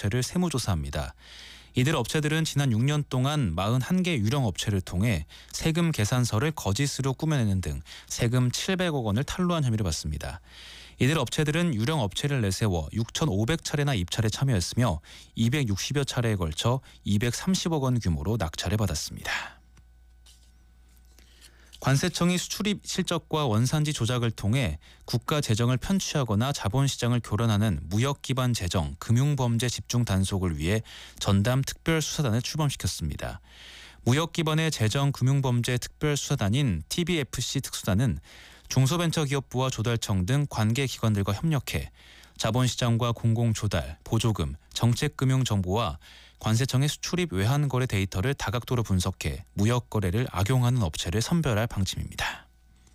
업체를 세무조사합니다. 이들 업체들은 지난 6년 동안 41개 유령 업체를 통해 세금 계산서를 거짓으로 꾸며내는 등 세금 700억 원을 탈루한 혐의를 받습니다. 이들 업체들은 유령 업체를 내세워 6,500차례나 입찰에 참여했으며 260여 차례에 걸쳐 230억 원 규모로 낙찰을 받았습니다. 관세청이 수출입 실적과 원산지 조작을 통해 국가 재정을 편취하거나 자본시장을 교란하는 무역기반 재정, 금융범죄 집중 단속을 위해 전담 특별수사단을 출범시켰습니다. 무역기반의 재정, 금융범죄 특별수사단인 TBFC 특수단은 중소벤처기업부와 조달청 등 관계기관들과 협력해 자본시장과 공공조달, 보조금, 정책금융정보와 관세청의 수출입 외환거래 데이터를 다각도로 분석해 무역거래를 악용하는 업체를 선별할 방침입니다.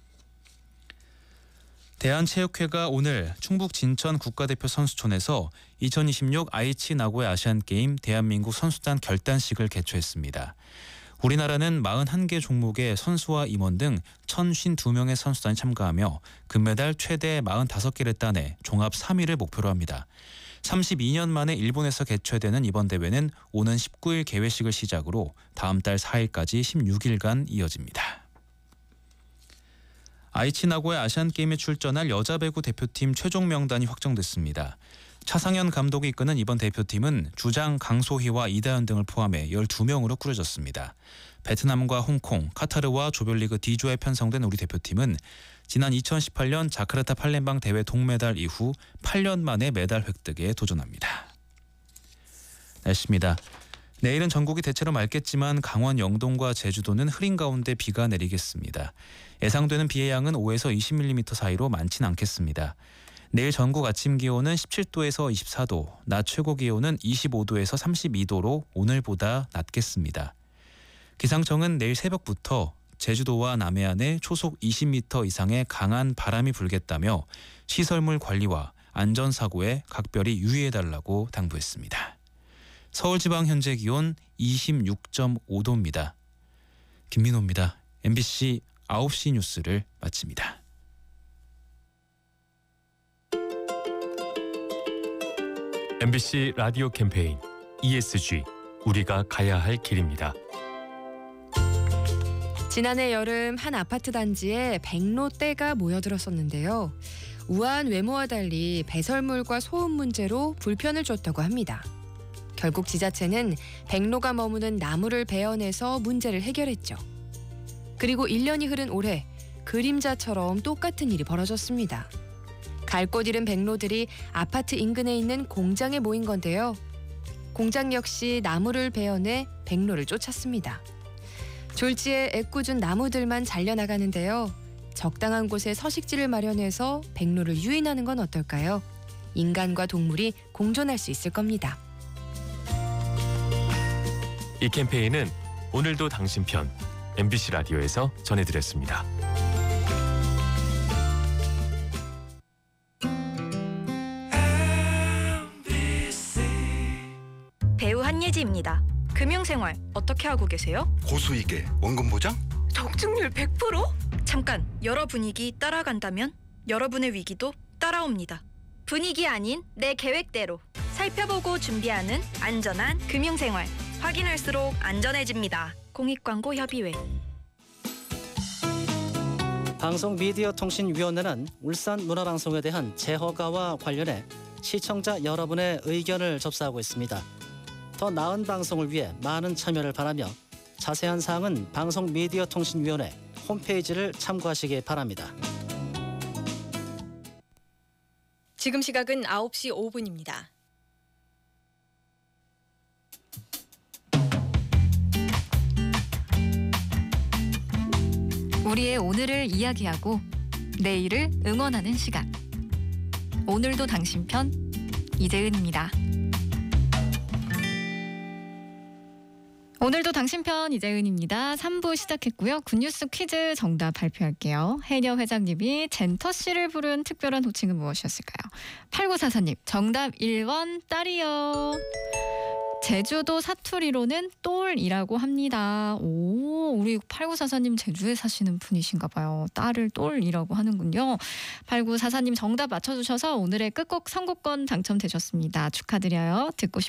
대한체육회가 오늘 충북 진천 국가대표 선수촌에서 2026 아이치 나고야 아시안게임 대한민국 선수단 결단식을 개최했습니다. 우리나라는 41개 종목의 선수와 임원 등 1,052명의 선수단이 참가하며 금메달 최대 45개를 따내 종합 3위를 목표로 합니다. 32년 만에 일본에서 개최되는 이번 대회는 오는 19일 개회식을 시작으로 다음 달 4일까지 16일간 이어집니다. 아이치 나고야 아시안게임에 출전할 여자 배구 대표팀 최종 명단이 확정됐습니다. 차상현 감독이 이끄는 이번 대표팀은 주장 강소희와 이다현 등을 포함해 12명으로 꾸려졌습니다. 베트남과 홍콩, 카타르와 조별리그 D조에 편성된 우리 대표팀은 지난 2018년 자카르타 팔렘방 대회 동메달 이후 8년 만에 메달 획득에 도전합니다. 날씨입니다. 내일은 전국이 대체로 맑겠지만 강원 영동과 제주도는 흐린 가운데 비가 내리겠습니다. 예상되는 비의 양은 5에서 20mm 사이로 많진 않겠습니다. 내일 전국 아침 기온은 17도에서 24도, 낮 최고 기온은 25도에서 32도로 오늘보다 낮겠습니다. 기상청은 내일 새벽부터 제주도와 남해안에 초속 20m 이상의 강한 바람이 불겠다며 시설물 관리와 안전사고에 각별히 유의해달라고 당부했습니다. 서울지방 현재 기온 26.5도입니다. 김민호입니다. MBC 9시 뉴스를 마칩니다. MBC 라디오 캠페인 ESG 우리가 가야 할 길입니다. 지난해 여름 한 아파트 단지에 백로떼가 모여들었었는데요. 우아한 외모와 달리 배설물과 소음 문제로 불편을 줬다고 합니다. 결국 지자체는 백로가 머무는 나무를 베어내서 문제를 해결했죠. 그리고 1년이 흐른 올해 그림자처럼 똑같은 일이 벌어졌습니다. 갈 곳 잃은 백로들이 아파트 인근에 있는 공장에 모인 건데요. 공장 역시 나무를 베어내 백로를 쫓았습니다. 졸지에 애꿎은 나무들만 잘려나가는데요. 적당한 곳에 서식지를 마련해서 백로를 유인하는 건 어떨까요? 인간과 동물이 공존할 수 있을 겁니다. 이 캠페인은 오늘도 당신 편 MBC 라디오에서 전해드렸습니다. 배우 한예지입니다. 금융생활 어떻게 하고 계세요? 고수익에 원금 보장? 적중률 100%? 잠깐, 여러 분위기 따라간다면 여러분의 위기도 따라옵니다. 분위기 아닌 내 계획대로 살펴보고 준비하는 안전한 금융생활. 확인할수록 안전해집니다. 공익광고협의회. 방송미디어통신위원회는 울산 문화방송에 대한 재허가와 관련해 시청자 여러분의 의견을 접수하고 있습니다. 더 나은 방송을 위해 많은 참여를 바라며 자세한 사항은 방송미디어통신위원회 홈페이지를 참고하시기 바랍니다. 지금 시각은 9시 5분입니다. 우리의 오늘을 이야기하고 내일을 응원하는 시간. 오늘도 당신 편 이재은입니다. 오늘도 당신 편 이재은입니다. 3부 시작했고요. 굿뉴스 퀴즈 정답 발표할게요. 해녀 회장님이 젠터 씨를 부른 특별한 호칭은 무엇이었을까요? 8944님 정답 1번 딸이요. 제주도 사투리로는 똘이라고 합니다. 오, 우리 8944님 제주에 사시는 분이신가 봐요. 딸을 똘이라고 하는군요. 8944님 정답 맞춰주셔서 오늘의 끝곡 선곡권 당첨되셨습니다. 축하드려요. 듣고